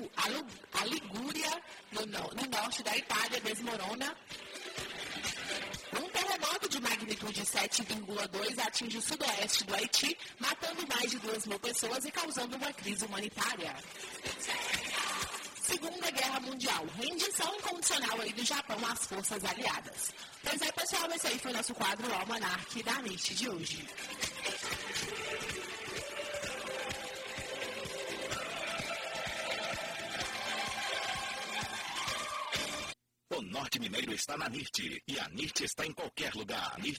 a Ligúria, no norte da Itália, desmorona. Um terremoto de magnitude 7,2 atinge o sudoeste do Haiti, matando mais de 2.000 pessoas e causando uma crise humanitária. Segunda Guerra Mundial, rendição incondicional aí do Japão às forças aliadas. Pois é, pessoal, esse aí foi o nosso quadro Almanac da NIST de hoje. O Norte Mineiro está na NIRT e a NIRT está em qualquer lugar. NIRT